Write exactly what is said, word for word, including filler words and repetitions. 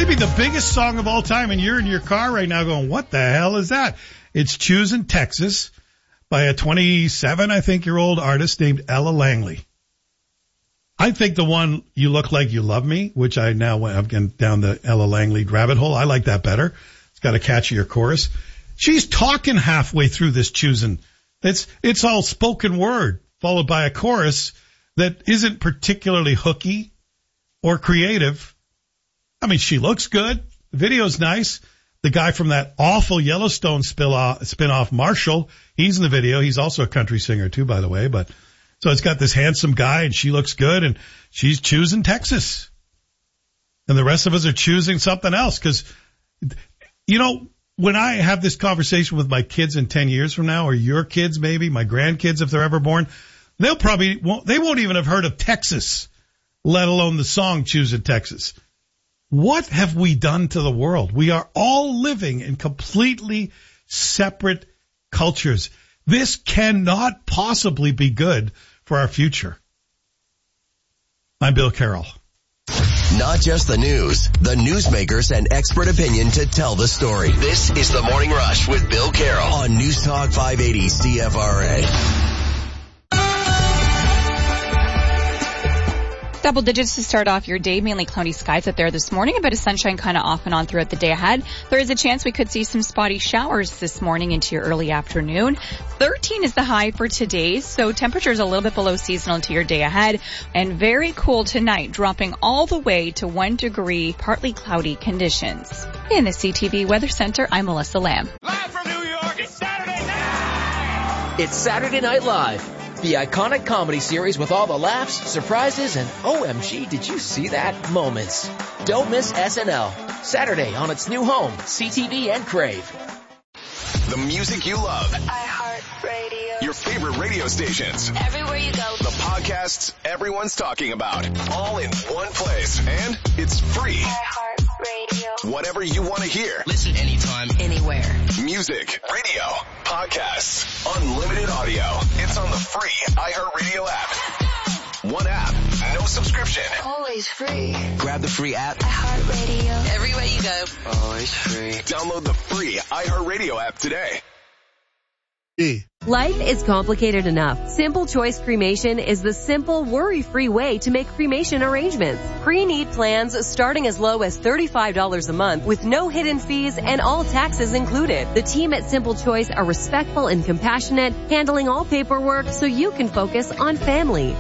Maybe the biggest song of all time, and you're in your car right now going, what the hell is that? It's Choosing Texas by a twenty-seven, I think, year old artist named Ella Langley. I think the one You Look Like You Love Me, which I now went I've gone down the Ella Langley rabbit hole. I like that better. It's got a catchier chorus. She's talking halfway through this Choosing. It's, it's all spoken word followed by a chorus that isn't particularly hooky or creative. I mean, she looks good. The video's nice. The guy from that awful Yellowstone spin-off, Marshall, he's in the video. He's also a country singer too, by the way. But so it's got this handsome guy, and she looks good, and she's choosing Texas. And the rest of us are choosing something else. Because, you know, when I have this conversation with my kids in ten years from now, or your kids maybe, my grandkids if they're ever born, they'll probably won't, they won't even have heard of Texas, let alone the song Choosing Texas. What have we done to the world? We are all living in completely separate cultures. This cannot possibly be good for our future. I'm Bill Carroll. Not just the news, the newsmakers and expert opinion to tell the story. This is The Morning Rush with Bill Carroll on News Talk five eighty C F R A. Double digits to start off your day, mainly cloudy skies out there this morning. A bit of sunshine kind of off and on throughout the day ahead. There is a chance we could see some spotty showers this morning into your early afternoon. thirteen is the high for today, so temperatures a little bit below seasonal into your day ahead. And very cool tonight, dropping all the way to one degree, partly cloudy conditions. In the C T V Weather Center, I'm Melissa Lamb. Live from New York, it's Saturday night! It's Saturday Night Live. The iconic comedy series with all the laughs, surprises, and O M G, did you see that moments. Don't miss S N L. Saturday on its new home, C T V and Crave. The music you love. iHeartRadio. Your favorite radio stations. Everywhere you go. The podcasts everyone's talking about. All in one place. And it's free. iHeartRadio. Whatever you want to hear. Listen anytime, Anywhere. Music, radio, podcasts, unlimited audio. It's on the free iHeartRadio app. One app, no subscription. Always free. Grab the free app. iHeartRadio. Everywhere you go. Always free. Download the free iHeartRadio app today. Life is complicated enough. Simple Choice Cremation is the simple, worry-free way to make cremation arrangements. Pre-need plans starting as low as thirty-five dollars a month with no hidden fees and all taxes included. The team at Simple Choice are respectful and compassionate, handling all paperwork so you can focus on family.